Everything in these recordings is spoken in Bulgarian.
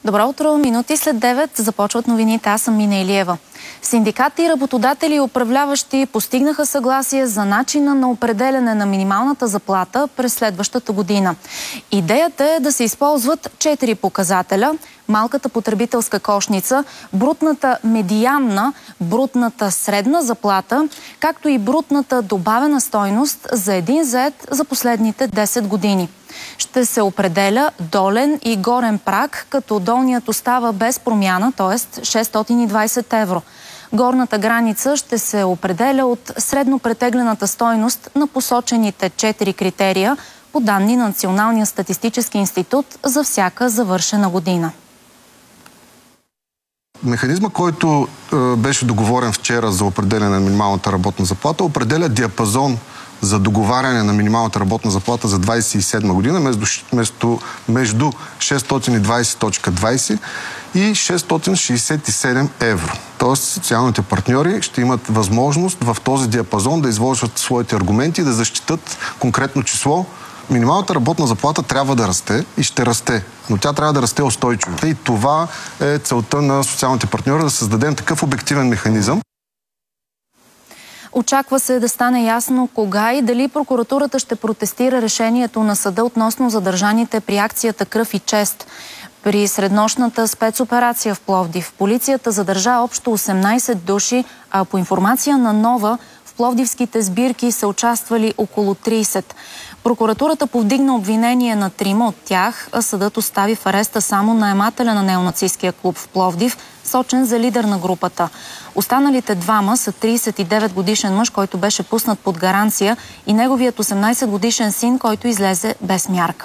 Добро утро, минути след 9 започват новините. Аз съм Мина Илиева. Синдикати, работодатели и управляващи постигнаха съгласие за начина на определяне на минималната заплата през следващата година. Идеята е да се използват 4 показателя: малката потребителска кошница, брутната медианна, брутната средна заплата, както и брутната добавена стойност за един зает за последните 10 години. Ще се определя долен и горен праг, като долният остава без промяна, т.е. 620 евро. Горната граница ще се определя от средно претеглената стойност на посочените 4 критерия по данни на Националния статистически институт за всяка завършена година. Механизма, който беше договорен вчера за определяне на минималната работна заплата, определя диапазон за договаряне на минималната работна заплата за 2027 година между 620.20 и 667 евро. Тоест социалните партньори ще имат възможност в този диапазон да изложат своите аргументи и да защитат конкретно число. Минималната работна заплата трябва да расте и ще расте, но тя трябва да расте устойчиво. И това е целта на социалните партньори, да създадем такъв обективен механизъм. Очаква се да стане ясно кога и дали прокуратурата ще протестира решението на съда относно задържаните при акцията "Кръв и чест". При среднощната спецоперация в Пловдив полицията задържа общо 18 души, а по информация на Нова в пловдивските сбирки са участвали около 30. Прокуратурата повдигна обвинение на 3 от тях, а съдът остави в ареста само наемателя на неонацистския клуб в Пловдив, сочен за лидер на групата. Останалите двама са 39-годишен мъж, който беше пуснат под гаранция, и неговият 18-годишен син, който излезе без мярка.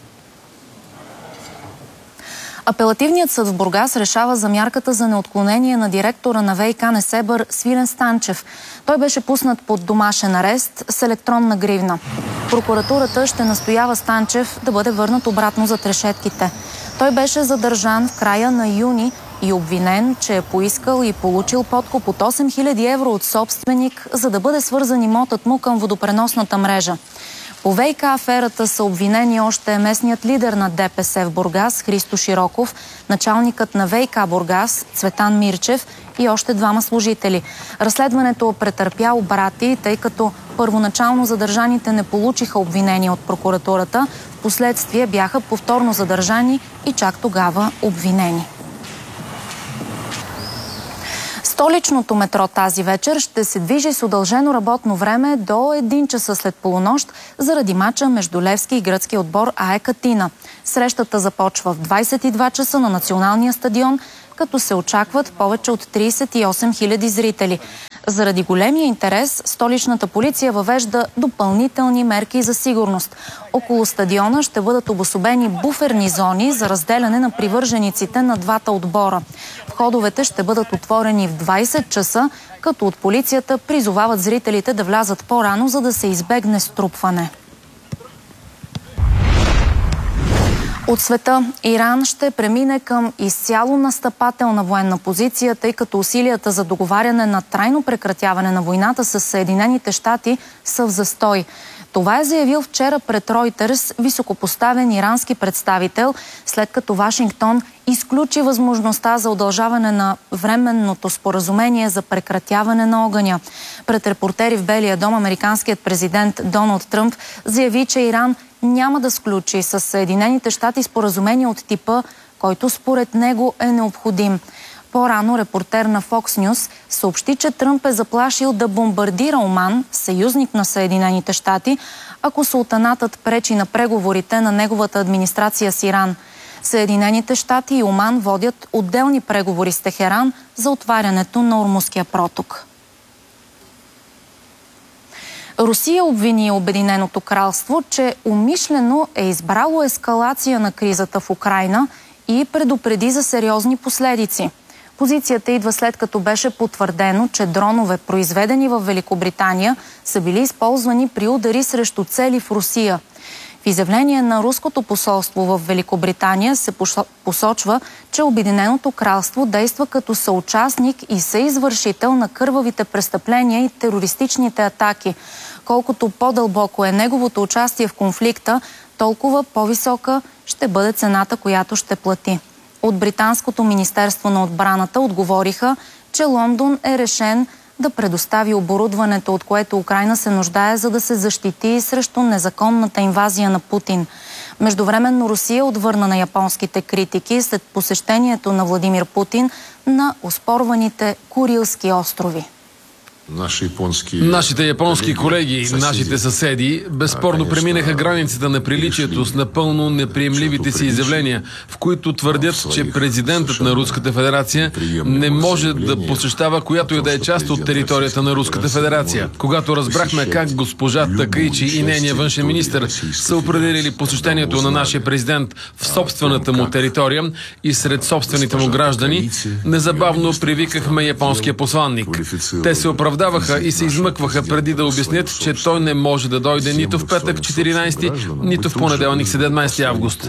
Апелативният съд в Бургас решава за мярката за неотклонение на директора на ВиК Несебър Свилен Станчев. Той беше пуснат под домашен арест с електронна гривна. Прокуратурата ще настоява Станчев да бъде върнат обратно зад решетките. Той беше задържан в края на юни и обвинен, че е поискал и получил подкуп от 8000 евро от собственик, за да бъде свързан имотът му към водопреносната мрежа. По ВиК аферата са обвинени още местният лидер на ДПС в Бургас Христо Широков, началникът на ВиК Бургас Цветан Мирчев и още 2 служители. Разследването претърпя обрати, тъй като първоначално задържаните не получиха обвинения от прокуратурата, впоследствие бяха повторно задържани и чак тогава обвинени. Столичното метро тази вечер ще се движи с удължено работно време до 1 часа след полунощ заради мача между Левски и гръцкия отбор АЕК Атина. Срещата започва в 22 часа на националния стадион, като се очакват повече от 38 000 зрители. Заради големия интерес, столичната полиция въвежда допълнителни мерки за сигурност. Около стадиона ще бъдат обособени буферни зони за разделяне на привържениците на двата отбора. Входовете ще бъдат отворени в 20 часа, като от полицията призовават зрителите да влязат по-рано, за да се избегне струпване. От света Иран ще премине към изцяло настъпателна военна позиция, тъй като усилията за договаряне на трайно прекратяване на войната с Съединените щати са в застой. Това е заявил вчера пред Ройтерс високопоставен ирански представител, след като Вашингтон изключи възможността за удължаване на временното споразумение за прекратяване на огъня. Пред репортери в Белия дом американският президент Доналд Тръмп заяви, че Иран няма да сключи с Съединените щати споразумение от типа, който според него е необходим. По-рано репортер на Fox News съобщи, че Тръмп е заплашил да бомбардира Оман, съюзник на Съединените щати, ако султанатът пречи на преговорите на неговата администрация с Иран. Съединените щати и Оман водят отделни преговори с Техеран за отварянето на Ормузския проток. Русия обвини Обединеното кралство, че умишлено е избрало ескалация на кризата в Украйна и предупреди за сериозни последици. Позицията идва след като беше потвърдено, че дронове, произведени в Великобритания, са били използвани при удари срещу цели в Русия. В изявление на руското посолство в Великобритания се посочва, че Обединеното кралство действа като съучастник и съизвършител на кървавите престъпления и терористичните атаки. Колкото по-дълбоко е неговото участие в конфликта, толкова по-висока ще бъде цената, която ще плати. от британското Министерство на отбраната отговориха, че Лондон е решен да предостави оборудването, от което Украйна се нуждае, за да се защити срещу незаконната инвазия на Путин. Междувременно Русия отвърна на японските критики след посещението на Владимир Путин на оспорваните Курилски острови. Нашите японски колеги, нашите съседи, безспорно преминаха границата на приличието с напълно неприемливите си изявления, в които твърдят, че президентът на Руската федерация не може да посещава която и да е част от територията на Руската федерация. Когато разбрахме как госпожа Такаичи и нейният външен министър са определили посещението на нашия президент в собствената му територия и сред собствените му граждани, незабавно привикахме японския посланник. Те се оправдаваха и се измъкваха преди да обяснят, че той не може да дойде нито в петък 14, нито в понеделник 17 август.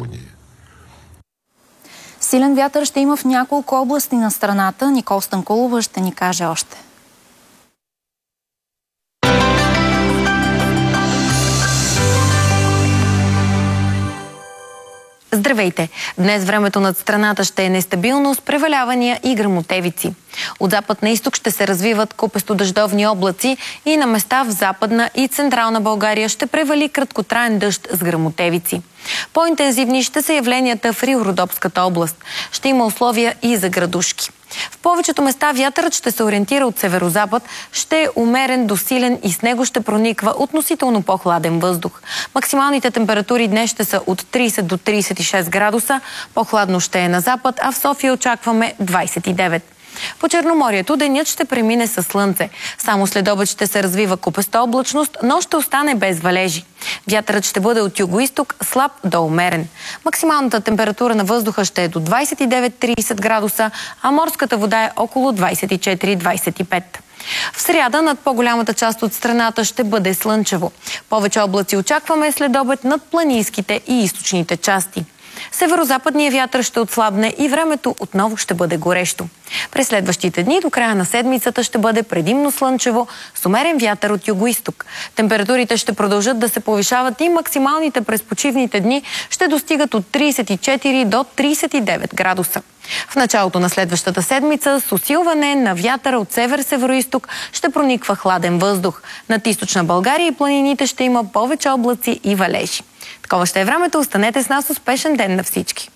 Силен вятър ще има в няколко области на страната. Никол Станкулова ще ни каже още. Здравейте! Днес времето над страната ще е нестабилно с превалявания и гръмотевици. От запад на изток ще се развиват купесто-дъждовни облаци и на места в Западна и Централна България ще превали краткотраен дъжд с гръмотевици. По-интензивни ще са явленията в Ривнодопската област. Ще има условия и за градушки. В повечето места вятърът ще се ориентира от северозапад, ще е умерен до силен и с него ще прониква относително по-хладен въздух. Максималните температури днес ще са от 30 до 36 градуса, по-хладно ще е на запад, а в София очакваме 29. По Черноморието денят ще премине със слънце. Само след обед ще се развива купеста облачност, но ще остане без валежи. Вятърът ще бъде от югоизток слаб до умерен. Максималната температура на въздуха ще е до 29-30 градуса, а морската вода е около 24-25. В сряда над по-голямата част от страната ще бъде слънчево. Повече облаци очакваме след обед над планинските и източните части. Северозападният вятър ще отслабне и времето отново ще бъде горещо. През следващите дни до края на седмицата ще бъде предимно слънчево с умерен вятър от югоизток. Температурите ще продължат да се повишават и максималните през почивните дни ще достигат от 34 до 39 градуса. В началото на следващата седмица с усилване на вятъра от север-североизток ще прониква хладен въздух. Над източна България и планините ще има повече облаци и валежи. Такова ще е времето. Останете с нас. Успешен ден на всички!